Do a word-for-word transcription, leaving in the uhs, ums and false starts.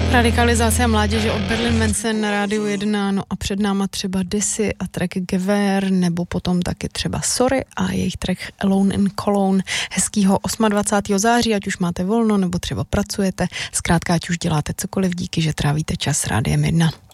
Radikalizace mládeže od Berlin Mensen na rádiu jedna, no a před náma třeba Desi a track Gewehr, nebo potom taky třeba Sorry a jejich track Alone in Cologne. Hezkýho dvacátého osmého září, ať už máte volno, nebo třeba pracujete, zkrátka ať už děláte cokoliv, díky, že trávíte čas s Rádiem jedna.